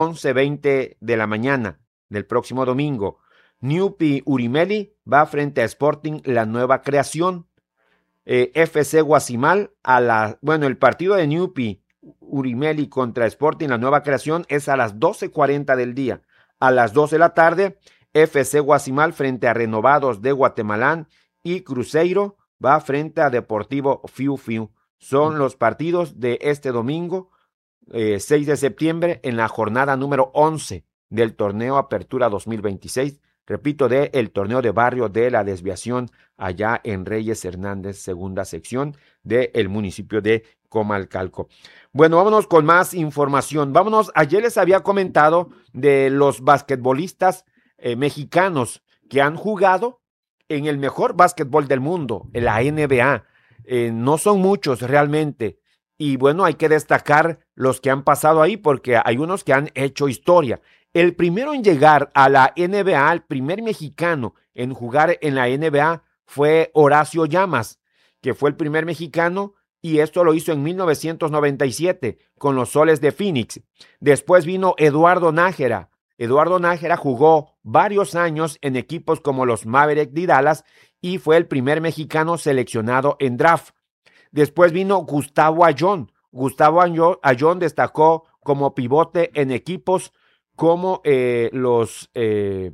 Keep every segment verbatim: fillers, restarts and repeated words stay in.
once veinte de la mañana del próximo domingo. Newpi Urimeli va frente a Sporting La Nueva Creación. Eh, F C Guasimal a la, bueno, el partido de Newpi Urimeli contra Sporting La Nueva Creación es a las doce cuarenta del día. A las dos de la tarde, F C Guasimal frente a Renovados de Guatemalán y Cruzeiro va frente a Deportivo Fiu Fiu. Son los partidos de este domingo, eh, seis de septiembre, en la jornada número once del torneo Apertura dos mil veintiséis. Repito, de el torneo de barrio de la desviación allá en Reyes Hernández, segunda sección del municipio de Comalcalco. Bueno, vámonos con más información. Vámonos, ayer les había comentado de los basquetbolistas eh, mexicanos que han jugado en el mejor básquetbol del mundo, en la N B A. Eh, no son muchos realmente. Y bueno, hay que destacar los que han pasado ahí porque hay unos que han hecho historia. El primero en llegar a la N B A, el primer mexicano en jugar en la N B A fue Horacio Llamas, que fue el primer mexicano y esto lo hizo en mil novecientos noventa y siete con los Soles de Phoenix. Después vino Eduardo Nájera. Eduardo Nájera jugó varios años en equipos como los Mavericks de Dallas y fue el primer mexicano seleccionado en draft. Después vino Gustavo Ayón. Gustavo Ayón destacó como pivote en equipos como eh, los eh,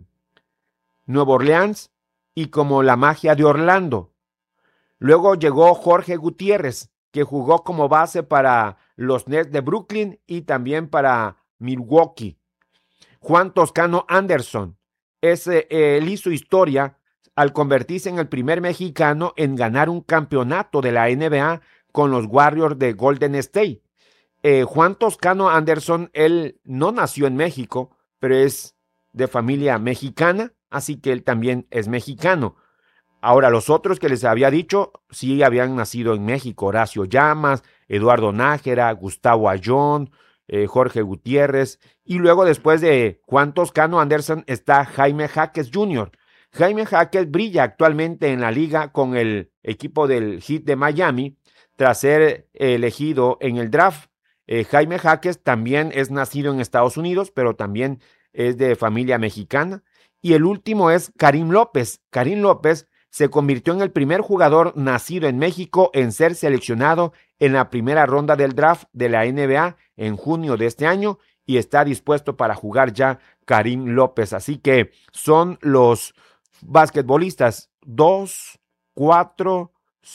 Nueva Orleans y como la Magia de Orlando. Luego llegó Jorge Gutiérrez, que jugó como base para los Nets de Brooklyn y también para Milwaukee. Juan Toscano Anderson, ese, eh, él hizo historia al convertirse en el primer mexicano en ganar un campeonato de la N B A con los Warriors de Golden State. Eh, Juan Toscano Anderson, él no nació en México, pero es de familia mexicana, así que él también es mexicano. Ahora, los otros que les había dicho, sí habían nacido en México: Horacio Llamas, Eduardo Nájera, Gustavo Ayón, eh, Jorge Gutiérrez, y luego después de Juan Toscano Anderson está Jaime Jaques junior Jaime Jaques brilla actualmente en la liga con el equipo del Heat de Miami, tras ser elegido en el draft. Eh, Jaime Jaques también es nacido en Estados Unidos, pero también es de familia mexicana. Y el último es Karim López. Karim López se convirtió en el primer jugador nacido en México en ser seleccionado en la primera ronda del draft de la N B A en junio de este año y está dispuesto para jugar ya Karim López. Así que son los basquetbolistas dos, cuatro,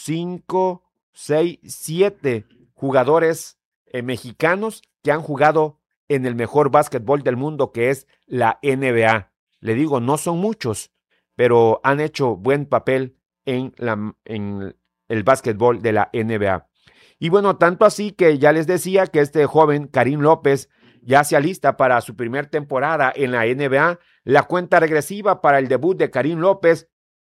cinco, seis, siete jugadores Eh, mexicanos que han jugado en el mejor básquetbol del mundo, que es la N B A. Le digo, no son muchos, pero han hecho buen papel en, la, en el básquetbol de la N B A. Y bueno, tanto así que ya les decía que este joven Karim López ya se alista para su primer temporada en la N B A. La cuenta regresiva para el debut de Karim López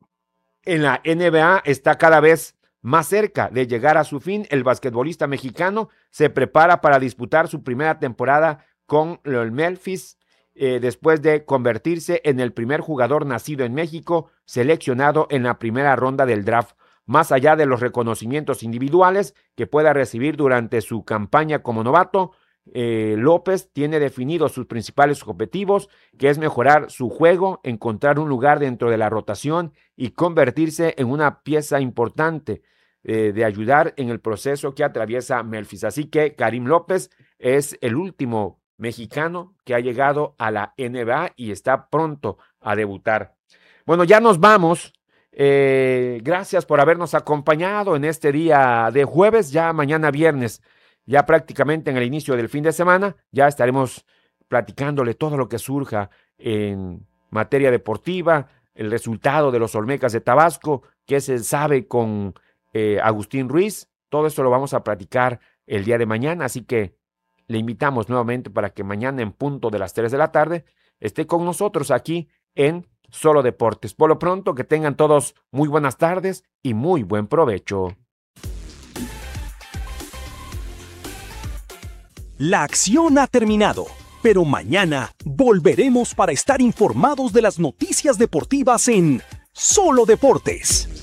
en la N B A está cada vez más cerca de llegar a su fin. El basquetbolista mexicano se prepara para disputar su primera temporada con el Memphis, eh, después de convertirse en el primer jugador nacido en México seleccionado en la primera ronda del draft. Más allá de los reconocimientos individuales que pueda recibir durante su campaña como novato, eh, López tiene definidos sus principales objetivos, que es mejorar su juego, encontrar un lugar dentro de la rotación y convertirse en una pieza importante eh, de ayudar en el proceso que atraviesa Memphis. Así que Karim López es el último mexicano que ha llegado a la N B A y está pronto a debutar. Bueno, ya nos vamos. Eh, gracias por habernos acompañado en este día de jueves, ya mañana viernes. Ya prácticamente en el inicio del fin de semana, ya estaremos platicándole todo lo que surja en materia deportiva, el resultado de los Olmecas de Tabasco, qué se sabe con eh, Agustín Ruiz. Todo esto lo vamos a platicar el día de mañana, así que le invitamos nuevamente para que mañana en punto de las tres de la tarde esté con nosotros aquí en Solo Deportes. Por lo pronto, que tengan todos muy buenas tardes y muy buen provecho. La acción ha terminado, pero mañana volveremos para estar informados de las noticias deportivas en Solo Deportes.